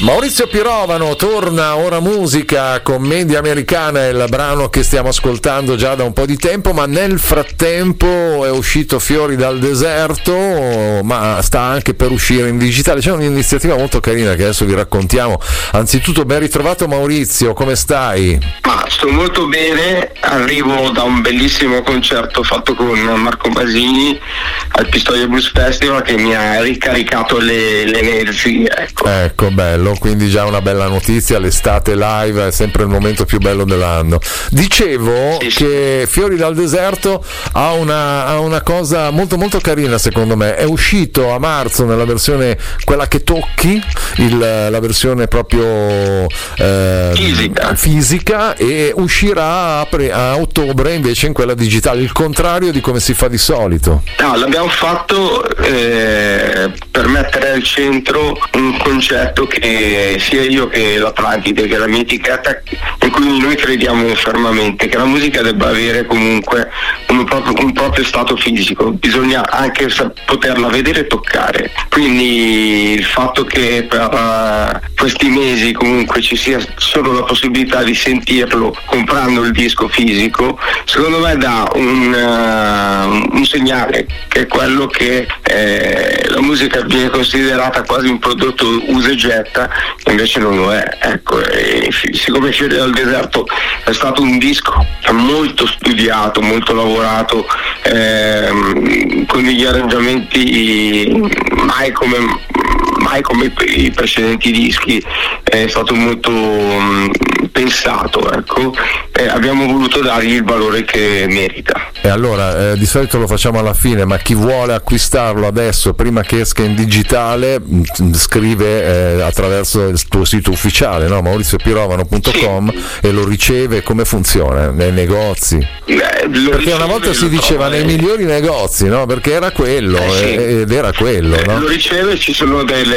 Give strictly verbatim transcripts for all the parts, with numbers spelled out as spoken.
Maurizio Pirovano torna Ora Musica, commedia americana, è il brano che stiamo ascoltando già da un po' di tempo, ma nel frattempo è uscito Fiori dal deserto, ma sta anche per uscire in digitale. C'è un'iniziativa molto carina che adesso vi raccontiamo. Anzitutto ben ritrovato Maurizio, come stai? Ma sto molto bene, arrivo da un bellissimo concerto fatto con Marco Basini al Pistoia Blues Festival che mi ha ricaricato le, le energie, ecco. Ecco, bello. Quindi già una bella notizia, l'estate live è sempre il momento più bello dell'anno. Dicevo sì, sì. che Fiori dal deserto ha una, ha una cosa molto molto carina secondo me, è uscito a marzo nella versione quella che tocchi, il, la versione proprio eh, fisica. fisica e uscirà a, pre, a ottobre invece in quella digitale, il contrario di come si fa di solito. No, l'abbiamo fatto eh, per mettere al centro un concetto che sia io che l'Atlantide, che la mia etichetta, in cui noi crediamo fermamente, che la musica debba avere comunque un proprio, un proprio stato fisico, bisogna anche poterla vedere e toccare. Quindi il fatto che per uh, questi mesi comunque ci sia solo la possibilità di sentirlo comprando il disco fisico, secondo me dà un, uh, un segnale, che è quello che eh, la musica viene considerata quasi un prodotto usa e getta, invece non lo è, ecco. E siccome Fiori dal deserto è stato un disco molto studiato, molto lavorato, ehm, con degli arrangiamenti mai come mai come i precedenti dischi, è stato molto um, pensato, ecco, e abbiamo voluto dargli il valore che merita. E allora eh, di solito lo facciamo alla fine, ma chi vuole acquistarlo adesso prima che esca in digitale mh, scrive eh, attraverso il tuo sito ufficiale, no? maurizio pirovano punto com, sì. E lo riceve. Come funziona? Nei negozi? Eh, perché una volta si diceva nei migliori negozi, no? Perché era quello, eh, sì. ed era quello, no? Lo riceve, ci sono delle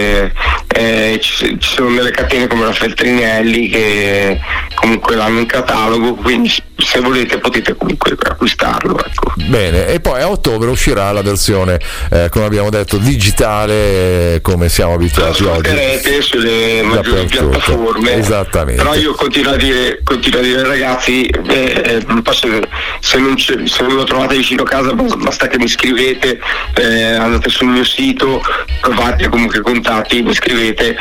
eh, ci, ci sono delle catene come la Feltrinelli che comunque l'hanno in catalogo, quindi se volete potete comunque acquistarlo, ecco. Bene, e poi a ottobre uscirà la versione eh, come abbiamo detto digitale, eh, come siamo abituati lo oggi sulle maggiori piattaforme. Esattamente. Però io continuo a dire continuo a dire ragazzi, eh, posso, se, non se non lo trovate vicino a casa basta che mi scrivete, eh, andate sul mio sito, provate comunque contatti, mi scrivete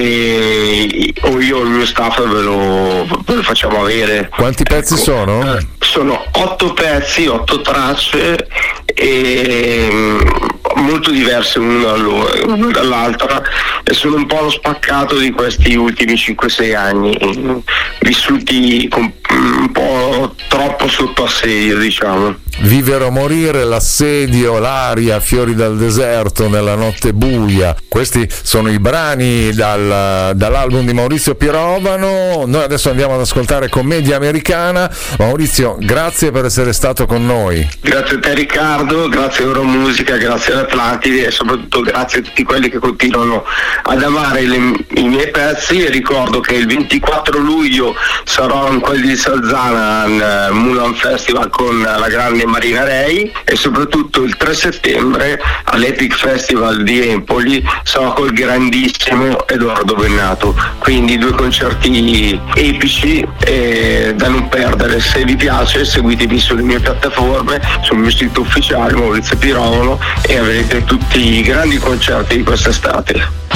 e o io o il mio staff ve lo, ve lo facciamo avere. Quanti pezzi ecco. sono? Sono otto pezzi, otto tracce e molto diverse l'una dall'altra, e sono un po' lo spaccato di questi ultimi cinque sei anni vissuti con un po' troppo sotto assedio, diciamo. Vivere o morire, l'assedio, l'aria, Fiori dal deserto, nella notte buia, questi sono i brani dal, dall'album di Maurizio Pirovano. Noi adesso andiamo ad ascoltare Commedia Americana. Maurizio, grazie per essere stato con noi. Grazie a te Riccardo, grazie a Ora Musica, grazie all'Atlantide e soprattutto grazie a tutti quelli che continuano ad amare le, i miei pezzi. E ricordo che il ventiquattro luglio sarò in quel di Salzana al Mulan Festival con la grande Marina Rei, e soprattutto il tre settembre all'Epic Festival di Empoli sarò col grandissimo Edoardo Bennato, quindi due concerti epici eh, da non perdere. Se vi piace seguitemi sulle mie piattaforme, sul mio sito ufficiale Maurizio Pirovano, e avrete tutti i grandi concerti di quest'estate.